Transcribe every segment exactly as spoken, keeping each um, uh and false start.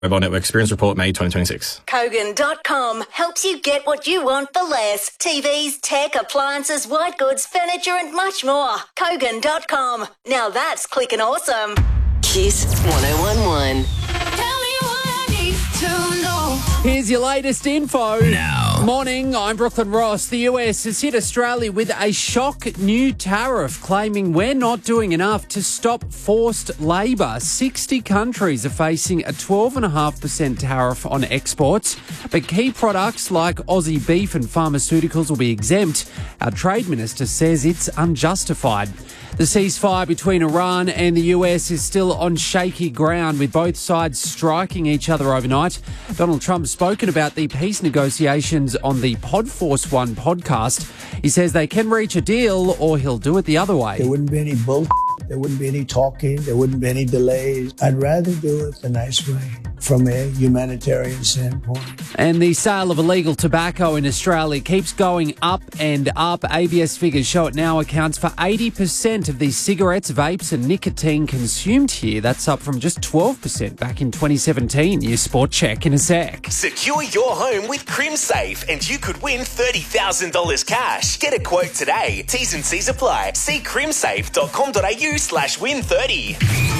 Mobile Network Experience Report, May twenty twenty-six. Kogan dot com helps you get what you want for less. T Vs, tech, appliances, white goods, furniture and much more. Kogan dot com. Now that's clicking awesome. Kiss one oh one one. Tell me what I need to know. Here's your latest info. Now. Morning, I'm Brooklyn Ross. The U S has hit Australia with a shock new tariff, claiming we're not doing enough to stop forced labour. sixty countries are facing a twelve point five percent tariff on exports, but key products like Aussie beef and pharmaceuticals will be exempt. Our Trade Minister says it's unjustified. The ceasefire between Iran and the U S is still on shaky ground, with both sides striking each other overnight. Donald Trump's spoken about the peace negotiations on the Podforce One podcast. He says they can reach a deal or he'll do it the other way. There wouldn't be any bull. There wouldn't be any talking. There wouldn't be any delays. I'd rather do it the nice way from a humanitarian standpoint. And the sale of illegal tobacco in Australia keeps going up and up. A B S figures show it now accounts for eighty percent of the cigarettes, vapes and nicotine consumed here. That's up from just twelve percent back in twenty seventeen. Your Sport Check in a sec. Secure your home with CrimSafe and you could win thirty thousand dollars cash. Get a quote today. T's and C's apply. See crimsafe dot com dot a u slash win thirty.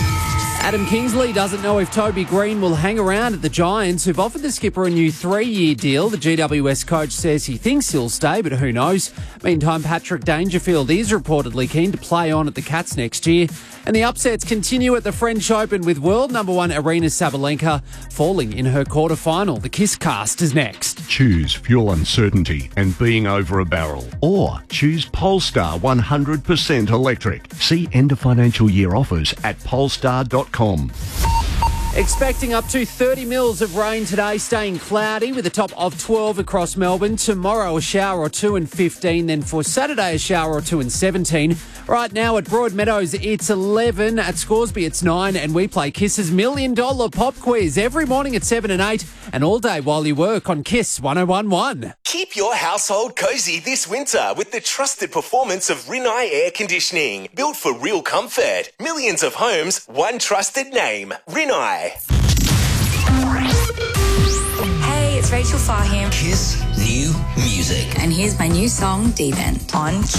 Adam Kingsley doesn't know if Toby Green will hang around at the Giants, who've offered the skipper a new three-year deal. The G W S coach says he thinks he'll stay, but who knows? Meantime, Patrick Dangerfield is reportedly keen to play on at the Cats next year. And the upsets continue at the French Open, with world number one Aryna Sabalenka falling in her quarter-final. The Kiss Cast is next. Choose fuel uncertainty and being over a barrel. Or choose Polestar one hundred percent electric. See end of financial year offers at polestar dot com. Expecting up to thirty mils of rain today, staying cloudy with a top of twelve across Melbourne. Tomorrow a shower or two and fifteen. Then for Saturday a shower or two and seventeen. Right now at Broadmeadows it's eleven. At Scoresby it's nine. And we play Kiss's Million Dollar Pop Quiz every morning at seven and eight. And all day while you work on Kiss one oh one one. Keep your household cozy this winter with the trusted performance of Rinnai Air Conditioning. Built for real comfort. Millions of homes, one trusted name. Rinnai. Hey, it's Rachel Fahim. Kiss New Music. And here's my new song, Deep End, on Kiss.